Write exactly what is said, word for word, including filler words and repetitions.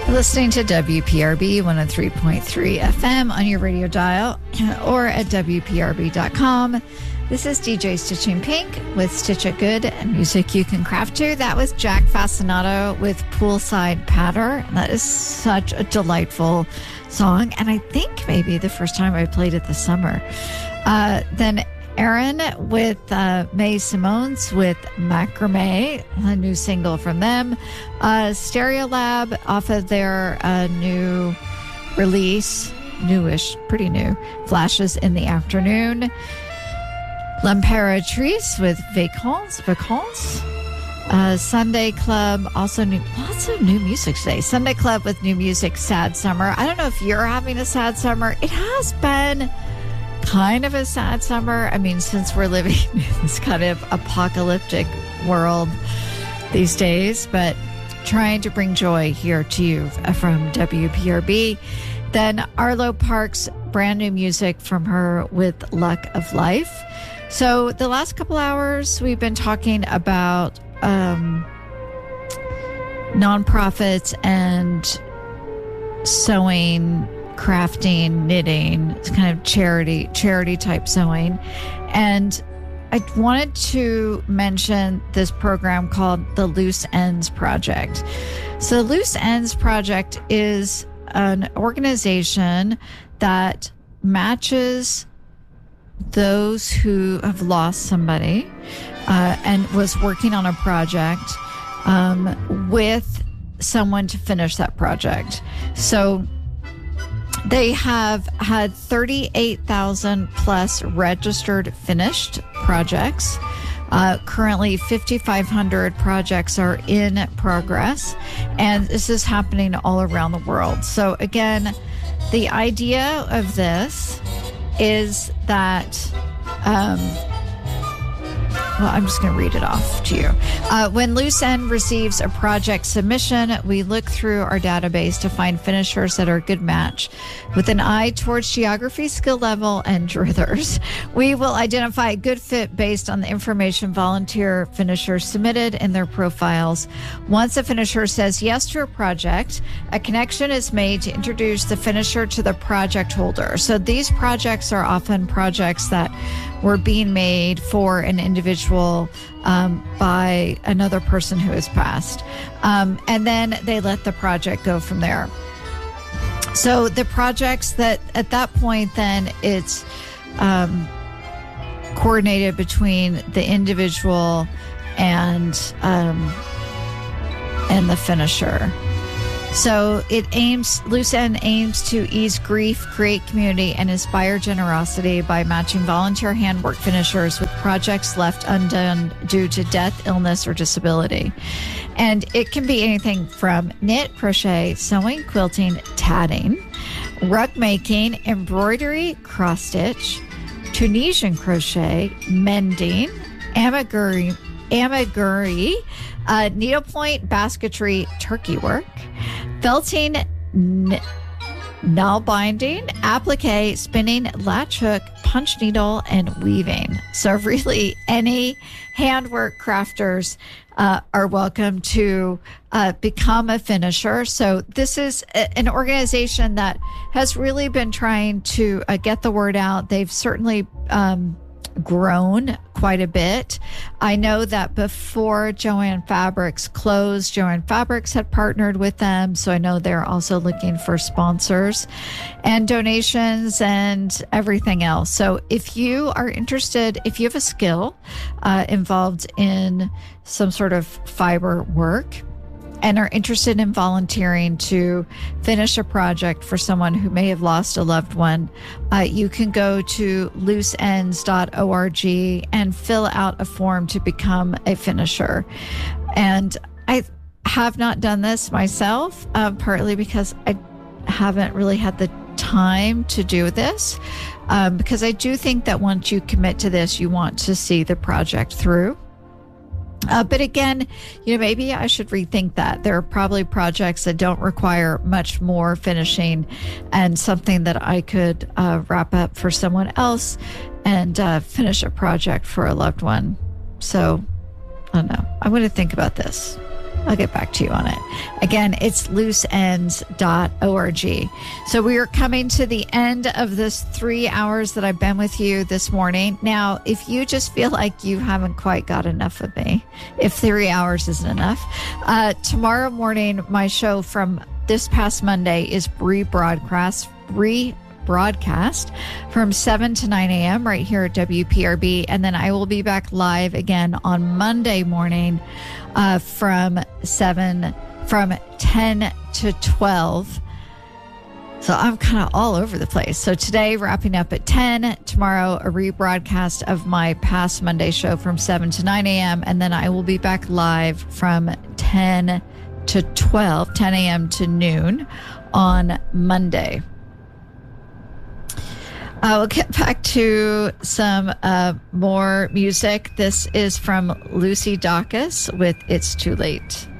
Listening to W P R B one oh three point three F M on your radio dial or at W P R B dot com. This is D J Stitching Pink with Stitch It Good and music you can craft to. That was Jack Fascinato with Poolside Patter. That is such a delightful song, and I think maybe the first time I played it this summer. Uh, then Aaron with uh, May Simone's with Macrame, a new single from them. Uh, Stereolab off of their uh, new release, newish, pretty new, Flashes in the Afternoon. L'Imperatrice with Vacances, Vacances. Uh, Sunday Club, also new, lots of new music today. Sunday Club with new music, Sad Summer. I don't know if you're having a sad summer. It has been kind of a sad summer. I mean, since we're living in this kind of apocalyptic world these days, but trying to bring joy here to you from W P R B. Then Arlo Parks, brand new music from her with Luck of Life. So the last couple hours, we've been talking about um, nonprofits and sewing, crafting, knitting. It's kind of charity, charity type sewing. And I wanted to mention this program called the Loose Ends Project. So the Loose Ends Project is an organization that matches those who have lost somebody uh, and was working on a project um, with someone to finish that project. So they have had thirty-eight thousand plus registered finished projects. Uh, currently, fifty-five hundred projects are in progress, and this is happening all around the world. So again, the idea of this is that, um, well, I'm just going to read it off to you. Uh, when Loose End receives a project submission, we look through our database to find finishers that are a good match. With an eye towards geography, skill level, and drithers, we will identify a good fit based on the information volunteer finishers submitted in their profiles. Once a finisher says yes to a project, a connection is made to introduce the finisher to the project holder. So these projects are often projects that were being made for an individual um, by another person who has passed. Um, and then they let the project go from there. So the projects that at that point, then it's um, coordinated between the individual and um, and the finisher. So it aims, Loose End aims to ease grief, create community, and inspire generosity by matching volunteer handwork finishers with projects left undone due to death, illness, or disability. And it can be anything from knit, crochet, sewing, quilting, tatting, rug making, embroidery, cross stitch, Tunisian crochet, mending, amigurumi, amigurumi, uh, needlepoint, basketry, turkey work, felting, n- nail binding, applique, spinning, latch hook, punch needle, and weaving. So really any handwork crafters uh, are welcome to uh, become a finisher. So this is a, an organization that has really been trying to uh, get the word out. They've certainly um, grown quite a bit. I know that before Joann Fabrics closed, Joann Fabrics had partnered with them. So I know they're also looking for sponsors and donations and everything else. So if you are interested, if you have a skill uh, involved in some sort of fiber work, and are interested in volunteering to finish a project for someone who may have lost a loved one, uh, you can go to loose ends dot org and fill out a form to become a finisher. And I have not done this myself, uh, partly because I haven't really had the time to do this, um, because I do think that once you commit to this, you want to see the project through. Uh, but again, you know, maybe I should rethink that. There are probably projects that don't require much more finishing and something that I could uh, wrap up for someone else and uh, finish a project for a loved one. So, I don't know. I want to think about this. I'll get back to you on it. Again, it's loose ends dot org. So we are coming to the end of this three hours that I've been with you this morning. Now, if you just feel like you haven't quite got enough of me, if three hours isn't enough, uh, tomorrow morning, my show from this past Monday is rebroadcast, rebroadcast from seven to nine a.m. right here at W P R B. And then I will be back live again on Monday morning uh, from seven, from ten to twelve. So I'm kind of all over the place. So today, wrapping up at ten. Tomorrow, a rebroadcast of my past Monday show from seven to nine a.m. And then I will be back live from ten to twelve, ten a.m. to noon on Monday. I will get back to some uh, more music. This is from Lucy Dacus with It's Too Late.